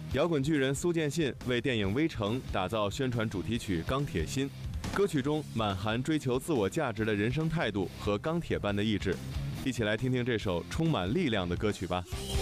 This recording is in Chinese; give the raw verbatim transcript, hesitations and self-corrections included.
摇滚巨人苏建信为电影《微城》打造宣传主题曲《钢铁心》，歌曲中满含追求自我价值的人生态度和钢铁般的意志。一起来听听这首充满力量的歌曲吧。